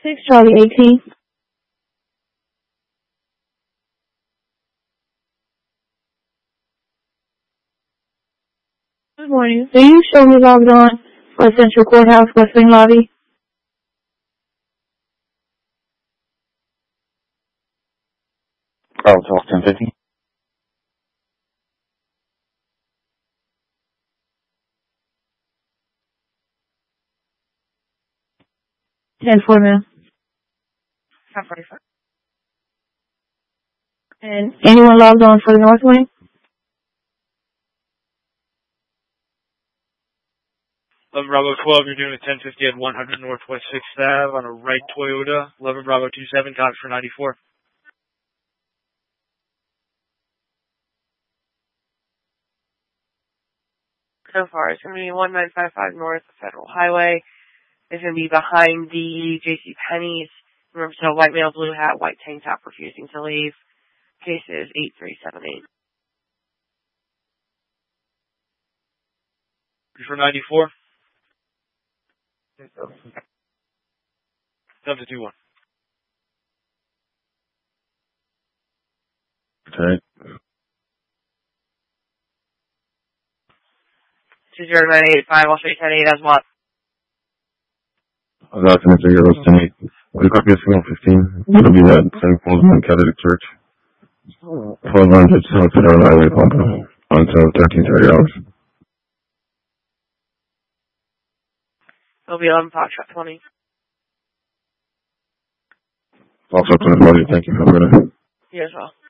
6 Charlie 18. Good morning. Do you show me logged on for Central Courthouse, West Wing Lobby? Oh, talk 1050. Ten four, ma'am. 10:45. And anyone logged on for the North Wing? 11 Bravo 12, you're doing a 1050 at 100 Northwest 6th Ave on a right Toyota. 11 Bravo 27, got it for 94. So far, it's going to be 1955 North Federal Highway. It's going to be behind the J.C. Penney's. Remember, so white male, blue hat, white tank top, refusing to leave. Case is 8378. You for 94? 721. Okay. 20985, I'll show you 10-8 as what? I was asking if there was 10-8. Will you copy of 15? It'll be that St. Paul's Man Catholic Church. 1200 South Federal Highway, Pampa, until 13:30 hours. It'll be 11 Foxtrot 20. Foxtrot 20, thank you. Have a good night. You as well.